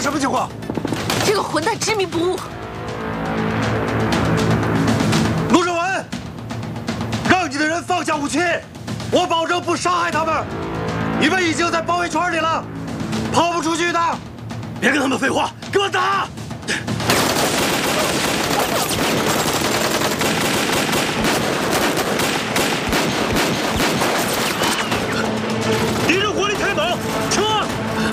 什么情况？ 这个混蛋执迷不悟。 陆胜文，让你的人放下武器，我保证不伤害他们。你们已经在包围圈里了，跑不出去的。别跟他们废话，给我打！